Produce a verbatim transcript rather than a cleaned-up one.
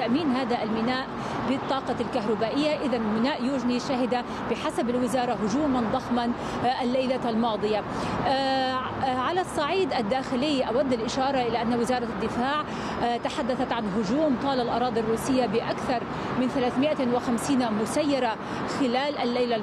تأمين هذا الميناء بالطاقة الكهربائية. إذا ميناء يوجني شهد بحسب الوزارة هجوما ضخما الليلة الماضية. على الصعيد الداخلي أود الإشارة إلى أن وزارة الدفاع تحدثت عن هجوم طال الأراضي الروسية بأكثر من ثلاثمائة وخمسين مسيرة خلال الليلة